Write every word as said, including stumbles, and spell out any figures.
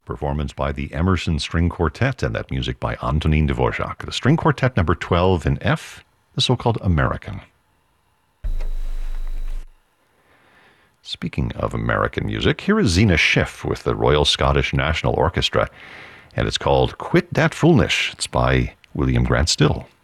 Performance by the Emerson String Quartet, and that music by Antonin Dvorak. The String Quartet number twelve in F, the so-called American. Speaking of American music, here is Zena Schiff with the Royal Scottish National Orchestra, and it's called Quit Dat Foolnish. It's by William Grant Still.